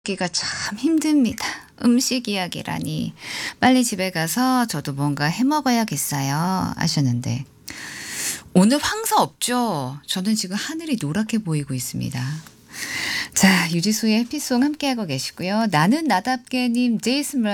기가 참 힘듭니다. 음식 이야기라니. 빨리 집에 가서 저도 뭔가 해 먹어야겠어요. 하셨는데 오늘 황사 없죠? 저는 지금 하늘이 노랗게 보이고 있습니다. 자, 유지수의 해피송 함께하고 계시고요. 나는 나답게 님, 제이슨